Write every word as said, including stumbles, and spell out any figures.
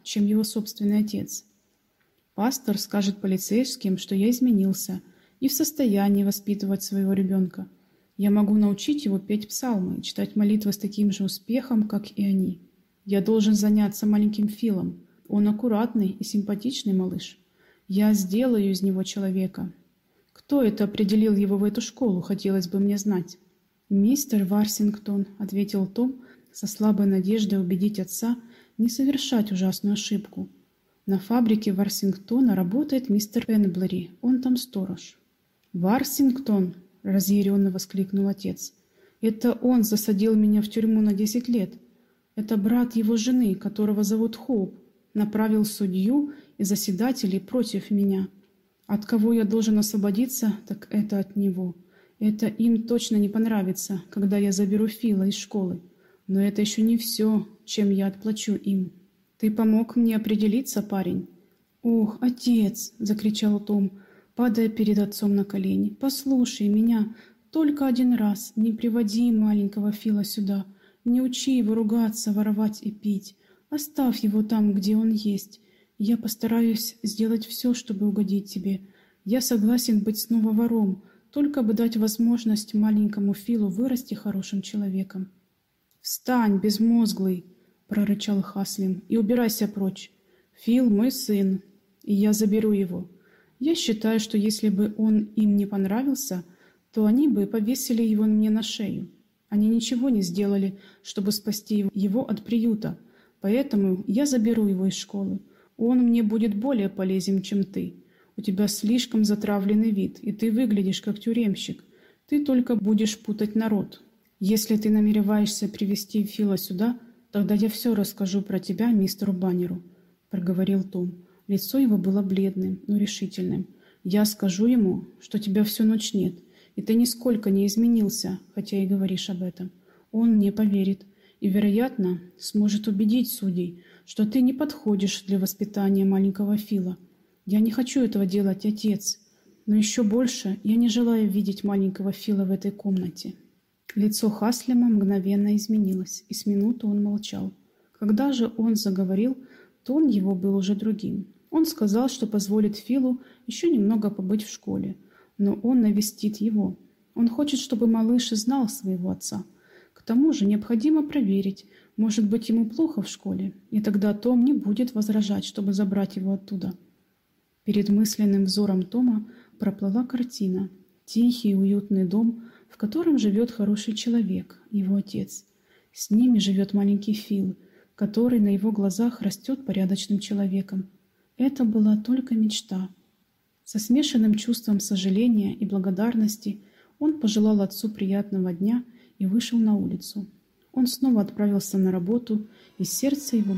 чем его собственный отец. Пастор скажет полицейским, что я изменился и в состоянии воспитывать своего ребенка. Я могу научить его петь псалмы и читать молитвы с таким же успехом, как и они. Я должен заняться маленьким Филом. Он аккуратный и симпатичный малыш. Я сделаю из него человека. Кто это определил его в эту школу, хотелось бы мне знать. «Мистер Варсингтон», — ответил Том, со слабой надеждой убедить отца не совершать ужасную ошибку. «На фабрике Варсингтона работает мистер Пенблери, он там сторож». «Варсингтон!» — разъяренно воскликнул отец. «Это он засадил меня в тюрьму на десять лет. Это брат его жены, которого зовут Хоуп, направил судью и заседателей против меня. От кого я должен освободиться, так это от него. Это им точно не понравится, когда я заберу Фила из школы. Но это еще не все, чем я отплачу им. Ты помог мне определиться, парень?» «Ох, отец!» — закричал Том, падая перед отцом на колени. «Послушай меня, только один раз не приводи маленького Фила сюда. Не учи его ругаться, воровать и пить. Оставь его там, где он есть. Я постараюсь сделать все, чтобы угодить тебе. Я согласен быть снова вором, только бы дать возможность маленькому Филу вырасти хорошим человеком». «Встань, безмозглый!» — прорычал Хаслим. «И убирайся прочь. Фил мой сын, и я заберу его. Я считаю, что если бы он им не понравился, то они бы повесили его мне на шею. Они ничего не сделали, чтобы спасти его от приюта, поэтому я заберу его из школы. Он мне будет более полезен, чем ты. У тебя слишком затравленный вид, и ты выглядишь как тюремщик. Ты только будешь путать народ. Если ты намереваешься привести Фила сюда, тогда я все расскажу про тебя мистеру Баннеру», — проговорил Том. Лицо его было бледным, но решительным. «Я скажу ему, что тебя всю ночь нет, и ты нисколько не изменился, хотя и говоришь об этом. Он мне поверит и, вероятно, сможет убедить судей, что ты не подходишь для воспитания маленького Фила. Я не хочу этого делать, отец, но еще больше я не желаю видеть маленького Фила в этой комнате». Лицо Хаслима мгновенно изменилось, и с минуту он молчал. Когда же он заговорил, тон его был уже другим. Он сказал, что позволит Филу еще немного побыть в школе, но он навестит его. Он хочет, чтобы малыш знал своего отца. К тому же необходимо проверить, может быть, ему плохо в школе, и тогда Том не будет возражать, чтобы забрать его оттуда. Перед мысленным взором Тома проплыла картина. Тихий и уютный дом, в котором живет хороший человек, его отец. С ними живет маленький Фил, который на его глазах растет порядочным человеком. Это была только мечта. Со смешанным чувством сожаления и благодарности он пожелал отцу приятного дня и вышел на улицу. Он снова отправился на работу, и сердце его